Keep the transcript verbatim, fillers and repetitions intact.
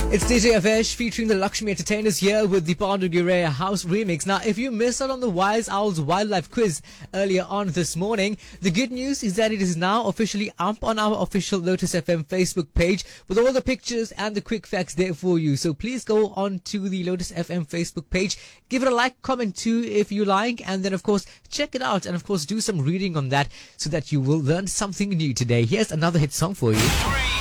It's D J Avesh featuring the Lakshmi Entertainers here with the Pandugire House remix. Now, if you missed out on the Wise Owls Wildlife Quiz earlier on this morning, the good news is that it is now officially up on our official Lotus F M Facebook page with all the pictures and the quick facts there for you. So please go on to the Lotus F M Facebook page, give it a like, comment too if you like, and then of course check it out and of course do some reading on that so that you will learn something new today. Here's another hit song for you.